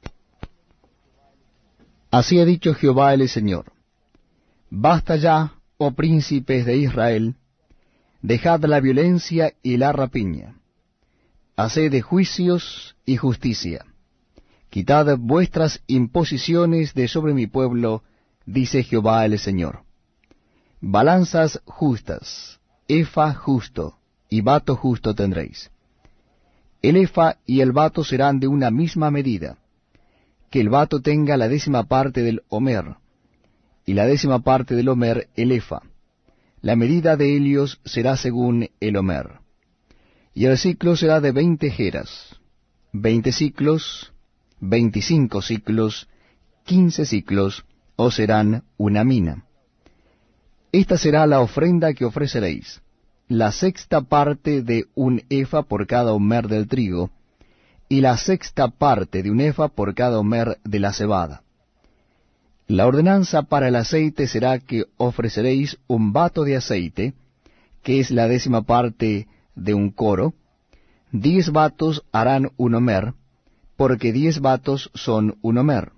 Así ha dicho Jehová el Señor: Basta ya, oh príncipes de Israel, dejad la violencia y la rapiña, haced juicios y justicia, quitad vuestras imposiciones de sobre mi pueblo, dice Jehová el Señor. Balanzas justas, efa justo, y bato justo tendréis. El efa y el bato serán de una misma medida, que el bato tenga la décima parte del homer, y la décima parte del homer el efa. La medida de ellos será según el homer. Y el ciclo será de veinte geras, veinte ciclos, veinticinco ciclos, quince ciclos, o serán una mina. Esta será la ofrenda que ofreceréis, la sexta parte de un efa por cada homer del trigo, y la sexta parte de un efa por cada homer de la cebada. La ordenanza para el aceite será que ofreceréis un bato de aceite, que es la décima parte de un coro. Diez batos harán un homer, porque diez batos son un homer.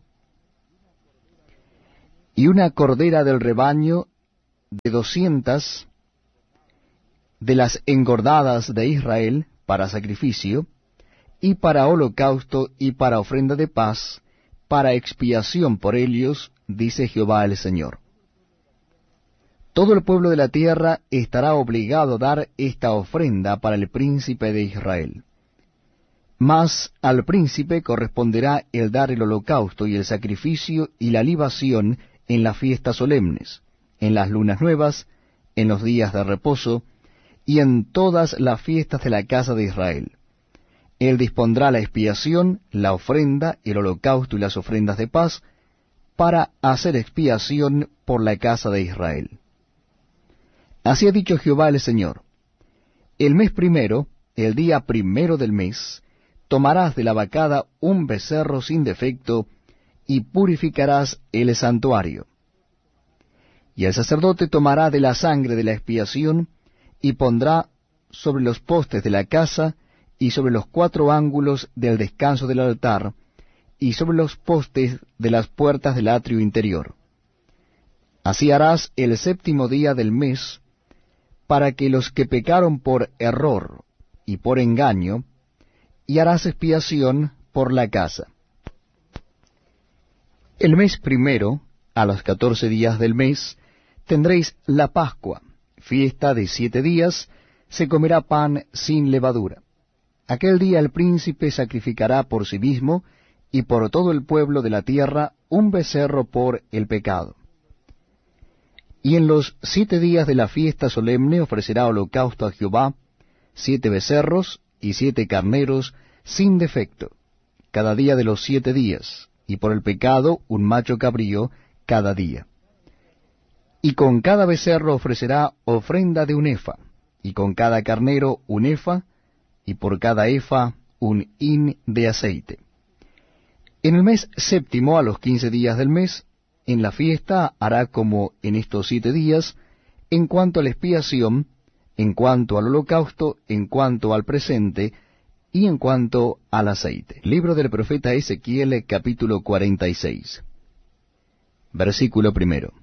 Y una cordera del rebaño de doscientas de las engordadas de Israel para sacrificio, y para holocausto y para ofrenda de paz, para expiación por ellos, dice Jehová el Señor. Todo el pueblo de la tierra estará obligado a dar esta ofrenda para el príncipe de Israel. Mas al príncipe corresponderá el dar el holocausto y el sacrificio y la libación en las fiestas solemnes, en las lunas nuevas, en los días de reposo, y en todas las fiestas de la casa de Israel. Él dispondrá la expiación, la ofrenda, el holocausto y las ofrendas de paz, para hacer expiación por la casa de Israel. Así ha dicho Jehová el Señor: el mes primero, el día primero del mes, tomarás de la vacada un becerro sin defecto, y purificarás el santuario. Y el sacerdote tomará de la sangre de la expiación, y pondrá sobre los postes de la casa, y sobre los cuatro ángulos del descanso del altar, y sobre los postes de las puertas del atrio interior. Así harás el séptimo día del mes, para que los que pecaron por error y por engaño, y harás expiación por la casa. El mes primero, a los catorce días del mes, tendréis la Pascua, fiesta de siete días, se comerá pan sin levadura. Aquel día el príncipe sacrificará por sí mismo y por todo el pueblo de la tierra un becerro por el pecado. Y en los siete días de la fiesta solemne ofrecerá holocausto a Jehová, siete becerros y siete carneros sin defecto, cada día de los siete días, y por el pecado un macho cabrío cada día. Y con cada becerro ofrecerá ofrenda de un efa, y con cada carnero un efa, y por cada efa un hin de aceite. En el mes séptimo, a los quince días del mes, en la fiesta hará como en estos siete días, en cuanto a la expiación, en cuanto al holocausto, en cuanto al presente, y en cuanto al aceite. Libro del profeta Ezequiel, capítulo cuarenta y seis. Versículo primero.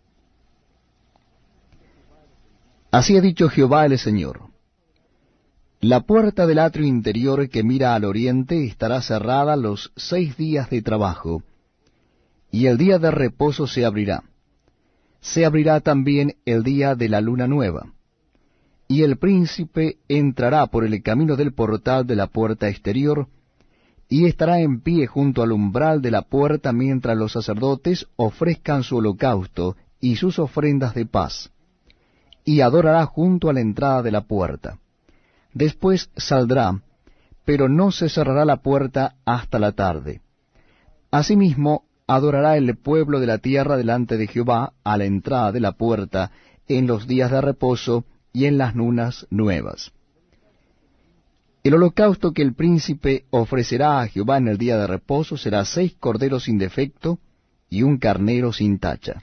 Así ha dicho Jehová el Señor: la puerta del atrio interior que mira al oriente estará cerrada los seis días de trabajo, y el día de reposo se abrirá. Se abrirá también el día de la luna nueva. Y el príncipe entrará por el camino del portal de la puerta exterior, y estará en pie junto al umbral de la puerta mientras los sacerdotes ofrezcan su holocausto y sus ofrendas de paz, y adorará junto a la entrada de la puerta. Después saldrá, pero no se cerrará la puerta hasta la tarde. Asimismo, adorará el pueblo de la tierra delante de Jehová a la entrada de la puerta en los días de reposo y en las lunas nuevas. El holocausto que el príncipe ofrecerá a Jehová en el día de reposo será seis corderos sin defecto y un carnero sin tacha.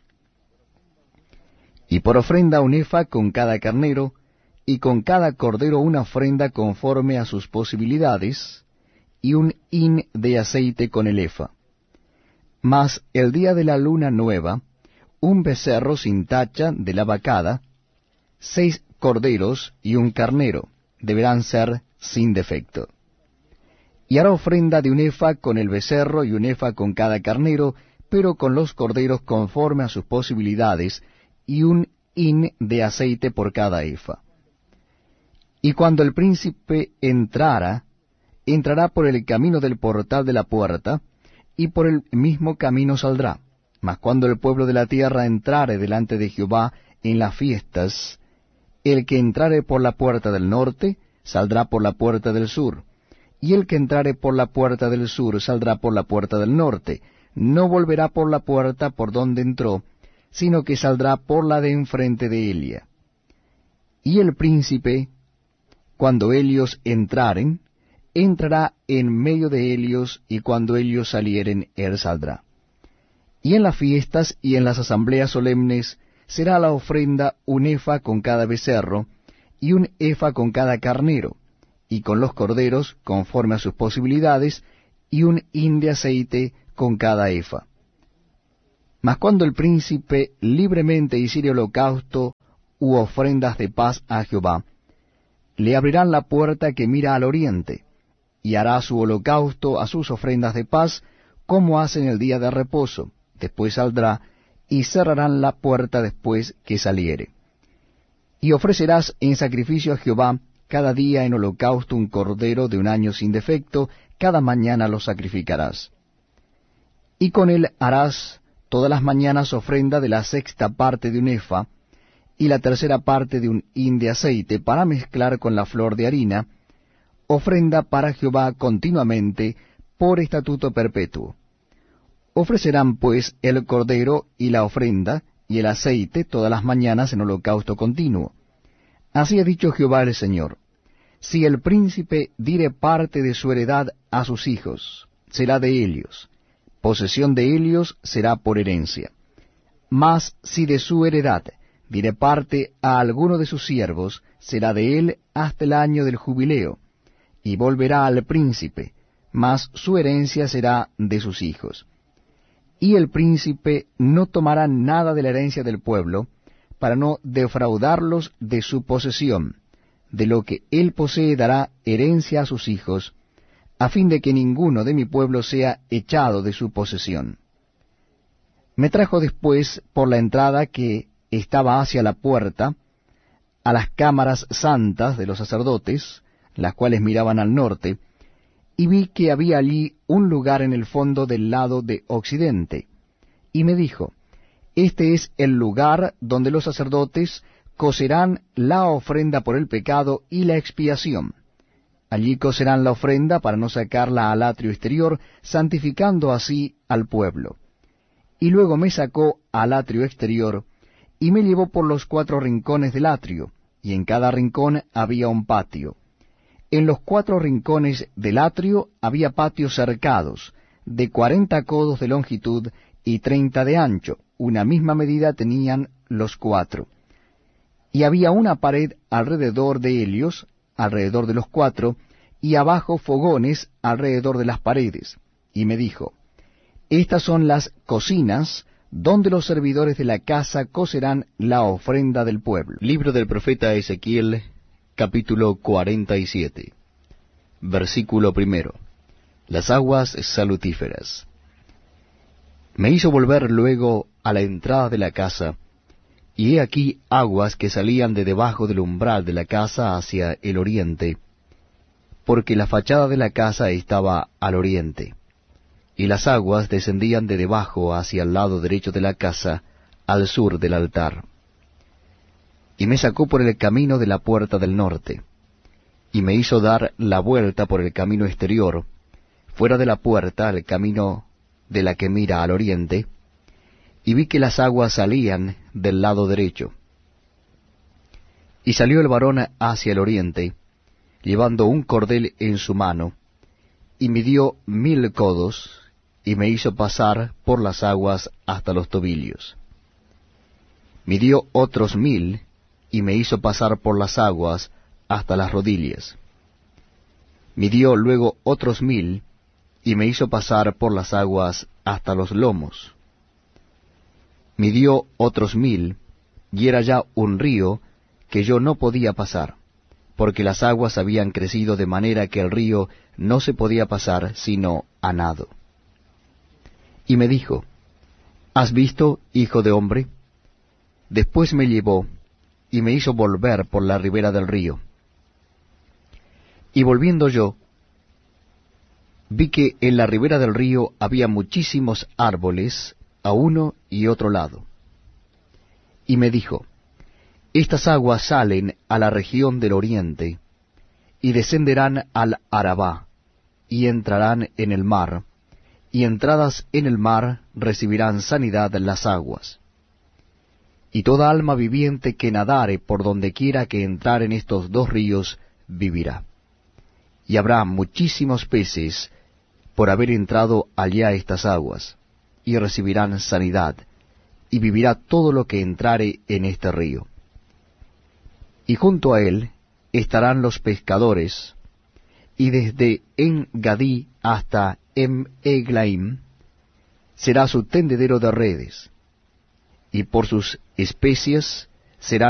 Y por ofrenda un efa con cada carnero, y con cada cordero una ofrenda conforme a sus posibilidades, y un hin de aceite con el efa. Mas el día de la luna nueva, un becerro sin tacha de la vacada, seis corderos y un carnero, deberán ser sin defecto. Y hará ofrenda de un efa con el becerro y un efa con cada carnero, pero con los corderos conforme a sus posibilidades, y un hin de aceite por cada efa. Y cuando el príncipe entrara, entrará por el camino del portal de la puerta, y por el mismo camino saldrá. Mas cuando el pueblo de la tierra entrare delante de Jehová en las fiestas, el que entrare por la puerta del norte, saldrá por la puerta del sur, y el que entrare por la puerta del sur, saldrá por la puerta del norte. No volverá por la puerta por donde entró, sino que saldrá por la de enfrente de Elia. Y el príncipe, cuando ellos entraren, entrará en medio de ellos, y cuando ellos salieren, él saldrá. Y en las fiestas y en las asambleas solemnes será la ofrenda un efa con cada becerro, y un efa con cada carnero, y con los corderos, conforme a sus posibilidades, y un hin de aceite con cada efa. Mas cuando el príncipe libremente hiciere holocausto u ofrendas de paz a Jehová, le abrirán la puerta que mira al oriente, y hará su holocausto a sus ofrendas de paz, como hacen el día de reposo. Después saldrá, y cerrarán la puerta después que saliere. Y ofrecerás en sacrificio a Jehová cada día en holocausto un cordero de un año sin defecto, cada mañana lo sacrificarás. Y con él harás todas las mañanas ofrenda de la sexta parte de un efa, y la tercera parte de un hin de aceite, para mezclar con la flor de harina, ofrenda para Jehová continuamente, por estatuto perpetuo. Ofrecerán pues el cordero y la ofrenda, y el aceite todas las mañanas en holocausto continuo. Así ha dicho Jehová el Señor: si el príncipe diere parte de su heredad a sus hijos, será de ellos, posesión de ellos será por herencia. Mas si de su heredad diere parte a alguno de sus siervos, será de él hasta el año del jubileo, y volverá al príncipe, mas su herencia será de sus hijos. Y el príncipe no tomará nada de la herencia del pueblo, para no defraudarlos de su posesión. De lo que él posee dará herencia a sus hijos, a fin de que ninguno de mi pueblo sea echado de su posesión. Me trajo después por la entrada que estaba hacia la puerta, a las cámaras santas de los sacerdotes, las cuales miraban al norte, y vi que había allí un lugar en el fondo del lado de occidente. Y me dijo: este es el lugar donde los sacerdotes cocerán la ofrenda por el pecado y la expiación. Allí cocerán la ofrenda para no sacarla al atrio exterior, santificando así al pueblo. Y luego me sacó al atrio exterior, y me llevó por los cuatro rincones del atrio, y en cada rincón había un patio. En los cuatro rincones del atrio había patios cercados, de cuarenta codos de longitud y treinta de ancho, una misma medida tenían los cuatro. Y había una pared alrededor de ellos, alrededor de los cuatro, y abajo fogones alrededor de las paredes. Y me dijo: estas son las cocinas donde los servidores de la casa cocerán la ofrenda del pueblo. Libro del profeta Ezequiel, capítulo cuarenta y siete, versículo primero. Las aguas salutíferas. Me hizo volver luego a la entrada de la casa, y he aquí aguas que salían de debajo del umbral de la casa hacia el oriente, porque la fachada de la casa estaba al oriente, y las aguas descendían de debajo hacia el lado derecho de la casa, al sur del altar. Y me sacó por el camino de la puerta del norte, y me hizo dar la vuelta por el camino exterior, fuera de la puerta, al camino de la que mira al oriente, y vi que las aguas salían del lado derecho. Y salió el varón hacia el oriente, llevando un cordel en su mano, y midió mil codos, y me hizo pasar por las aguas hasta los tobillos. Midió otros mil, y me hizo pasar por las aguas hasta las rodillas. Midió luego otros mil, y me hizo pasar por las aguas hasta los lomos. Midió otros mil, y era ya un río que yo no podía pasar, porque las aguas habían crecido de manera que el río no se podía pasar sino a nado. Y me dijo: ¿has visto, hijo de hombre? Después me llevó, y me hizo volver por la ribera del río. Y volviendo yo, vi que en la ribera del río había muchísimos árboles, a uno y otro lado. Y me dijo: estas aguas salen a la región del oriente, y descenderán al Arabá, y entrarán en el mar, y entradas en el mar recibirán sanidad las aguas. Y toda alma viviente que nadare por donde quiera que entrar en estos dos ríos vivirá. Y habrá muchísimos peces por haber entrado allá estas aguas. y recibirán sanidad, y vivirá todo lo que entrare en este río. Y junto a él estarán los pescadores, y desde En-Gadí hasta En-Eglaim será su tendedero de redes, y por sus especias serán